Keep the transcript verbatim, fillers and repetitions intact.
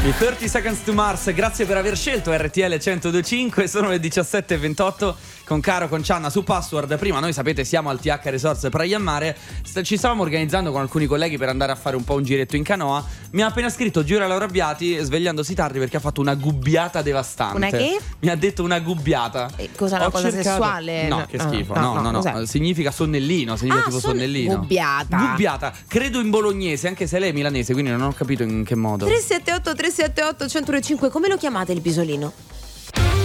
I thirty Seconds to Mars, grazie per aver scelto R T L centodue e cinque. Sono le diciassette e ventotto con Caro, con Cianna su Password. Prima noi sapete siamo al T H Resorts Praia Mare. Ci stavamo organizzando con alcuni colleghi per andare a fare un po' un giretto in canoa. Mi ha appena scritto Giura Laura Abbiati, svegliandosi tardi perché ha fatto una gubbiata devastante. Una che? Mi ha detto una gubbiata. Eh, cosa, una Ho cosa cercato... sessuale? No, che no, schifo. no, No, no, no, no. significa sonnellino, significa Ah, tipo son... sonnellino. Gubbiata. Gubbiata, credo in bolognese, anche se lei è milanese, quindi non ho capito in che modo. tre sette otto tre sette otto uno zero cinque, come lo chiamate il pisolino?